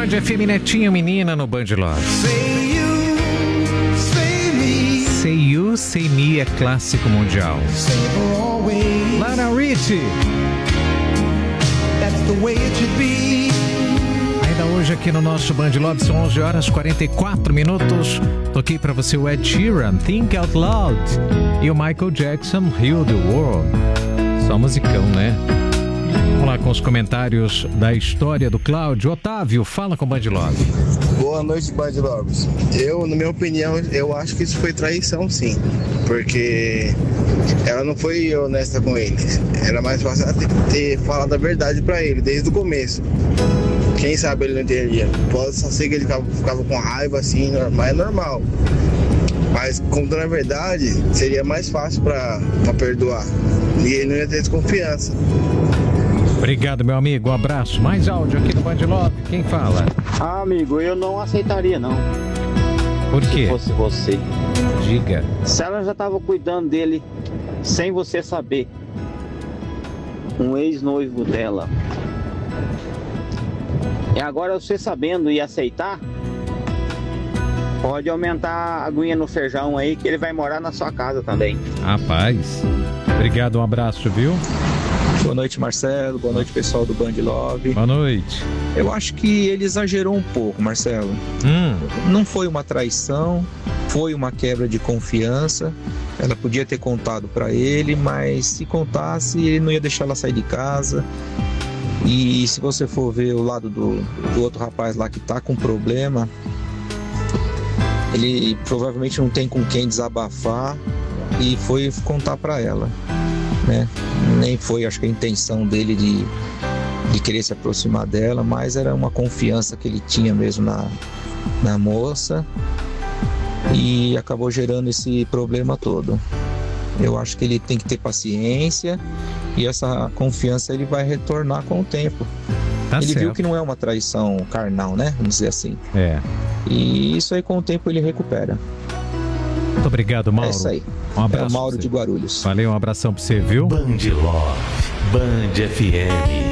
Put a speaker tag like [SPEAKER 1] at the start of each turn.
[SPEAKER 1] Band FM Netinho Menina no Band Love. Say You, Say Me é clássico mundial. Lionel Richie. Ainda hoje aqui no nosso Band Love são 11 horas 44 minutos. Toquei pra você o Ed Sheeran, Think Out Loud, e o Michael Jackson, Heal the World. Só musicão, né? Vamos lá com os comentários da história do Cláudio. Otávio, fala com o Band Love.
[SPEAKER 2] Boa noite, Band Lovers. Na minha opinião, eu acho que isso foi traição, sim. Porque ela não foi honesta com ele. Era mais fácil ter falado a verdade pra ele, desde o começo. Quem sabe ele não entendia. Pode só ser que ele ficava com raiva, assim, mas é normal. Mas, contando a verdade, seria mais fácil pra perdoar. E ele não ia ter desconfiança.
[SPEAKER 1] Obrigado, meu amigo. Um abraço. Mais áudio aqui no Band Love. Quem fala?
[SPEAKER 3] Amigo, eu não aceitaria, não.
[SPEAKER 1] Por quê?
[SPEAKER 3] Se fosse você.
[SPEAKER 1] Diga.
[SPEAKER 3] Se ela já estava cuidando dele sem você saber, um ex-noivo dela, e agora você sabendo e aceitar, pode aumentar a aguinha no feijão aí, que ele vai morar na sua casa também.
[SPEAKER 1] Rapaz, obrigado, um abraço, viu?
[SPEAKER 4] Boa noite, Marcelo. Boa noite, pessoal do Band Love.
[SPEAKER 1] Boa noite.
[SPEAKER 4] Eu acho que ele exagerou um pouco, Marcelo. Não foi uma traição, foi uma quebra de confiança. Ela podia ter contado pra ele, mas se contasse, ele não ia deixar ela sair de casa. E se você for ver o lado do outro rapaz lá que tá com problema, ele provavelmente não tem com quem desabafar e foi contar pra ela, né? Nem foi, acho que a intenção dele de querer se aproximar dela, mas era uma confiança que ele tinha mesmo na moça e acabou gerando esse problema todo. Eu acho que ele tem que ter paciência e essa confiança ele vai retornar com o tempo.
[SPEAKER 1] Tá
[SPEAKER 4] ele
[SPEAKER 1] certo.
[SPEAKER 4] viu que não é uma traição carnal, né? Vamos dizer assim.
[SPEAKER 1] É.
[SPEAKER 4] E isso aí com o tempo ele recupera.
[SPEAKER 1] Muito obrigado, Mauro.
[SPEAKER 4] É isso aí.
[SPEAKER 1] Um abraço.
[SPEAKER 4] É o Mauro de Guarulhos.
[SPEAKER 1] Valeu, um abração pra você, viu?
[SPEAKER 5] Band Love, Band FM.